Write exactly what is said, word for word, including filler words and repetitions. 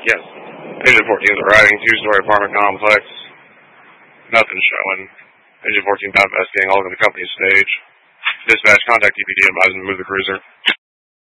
Yes. Agent fourteen is arriving, two-story apartment complex. Nothing showing. Agent fourteen not investigating all over the company's stage. Dispatch, contact D P D, advising to move the cruiser.